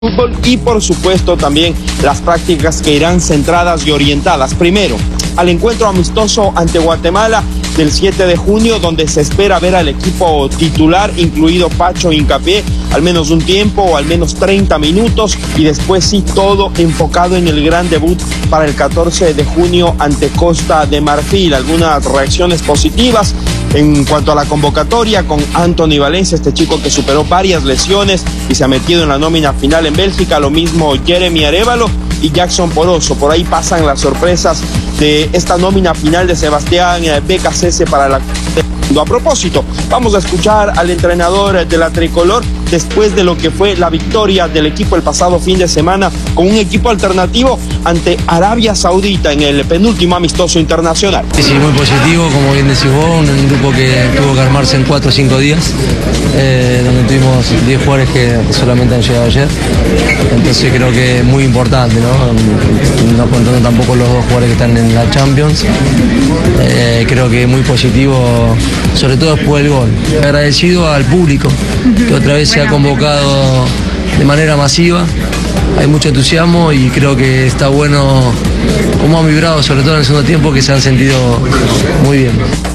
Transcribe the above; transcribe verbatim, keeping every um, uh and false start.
fútbol y por supuesto también las prácticas que irán centradas y orientadas primero al encuentro amistoso ante Guatemala del siete de junio, donde se espera ver al equipo titular, incluido Pacho Hincapié, al menos un tiempo o al menos treinta minutos, y después sí todo enfocado en el gran debut para el catorce de junio ante Costa de Marfil. Algunas reacciones positivas en cuanto a la convocatoria con Anthony Valencia, este chico que superó varias lesiones y se ha metido en la nómina final en Bélgica, lo mismo Jeremy Arévalo y Jackson Poroso. Por ahí pasan las sorpresas de esta nómina final de Sebastián Becasese para la... A propósito, vamos a escuchar al entrenador de la tricolor después de lo que fue la victoria del equipo el pasado fin de semana con un equipo alternativo ante Arabia Saudita en el penúltimo amistoso internacional. Sí, muy positivo, como bien decís vos, un grupo que tuvo que armarse en cuatro o cinco días, eh, donde tuvimos diez jugadores que solamente han llegado ayer, entonces creo que es muy importante, ¿no? No contando tampoco los dos jugadores que están en la Champions, eh, creo que es muy positivo, sobre todo después del gol. Agradecido al público, que otra vez se ha convocado de manera masiva, hay mucho entusiasmo y creo que está bueno cómo han vibrado, sobre todo en el segundo tiempo, que se han sentido muy bien.